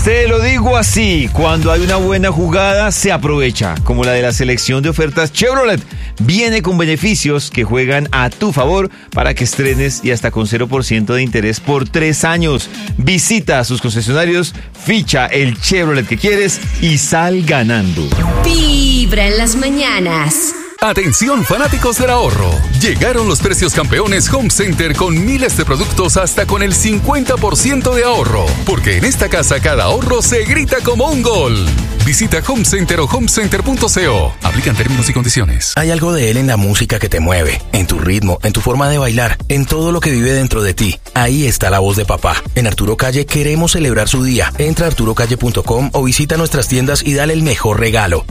Te lo digo así, cuando hay una buena jugada se aprovecha, como la de la selección de ofertas Chevrolet. Viene con beneficios que juegan a tu favor para que estrenes y hasta con 0% de interés por 3 años. Visita a sus concesionarios, ficha el Chevrolet que quieres y sal ganando. Vibra en las mañanas. Atención fanáticos del ahorro, llegaron los precios campeones Home Center con miles de productos hasta con el 50% de ahorro, porque en esta casa cada ahorro se grita como un gol. Visita Home Center o homecenter.co. Aplican términos y condiciones. Hay algo de él en la música que te mueve, en tu ritmo, en tu forma de bailar, en todo lo que vive dentro de ti. Ahí está la voz de papá. En Arturo Calle queremos celebrar su día. Entra a arturocalle.com o visita nuestras tiendas y dale el mejor regalo.